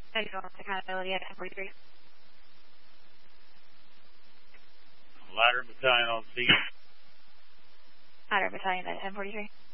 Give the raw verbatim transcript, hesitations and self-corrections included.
How do you feel about accountability at ten forty-three? Ladder Battalion on scene. Ladder Battalion at ten forty-three.